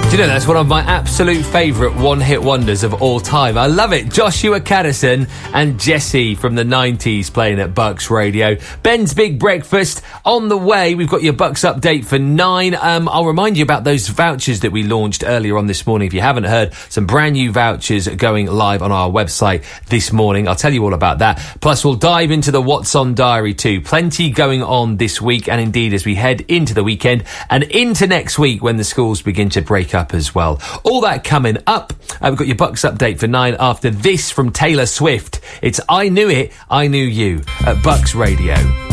Do you know, that's one of my absolute favourite one-hit wonders of all time. I love it. Joshua Caddison and Jessie from the 90s playing at Bucks Radio. Ben's Big Breakfast on the way. We've got your Bucks update for 9. I'll remind you about those vouchers that we launched earlier on this morning. If you haven't heard, some brand new vouchers going live on our website this morning. I'll tell you all about that. Plus, we'll dive into the What's On Diary too. Plenty going on this week, and indeed as we head into the weekend and into next week when the schools begin to break up as well. All that coming up. We've got your Bucks update for 9 after this from Taylor Swift. It's I Knew It, I Knew You at Bucks Radio.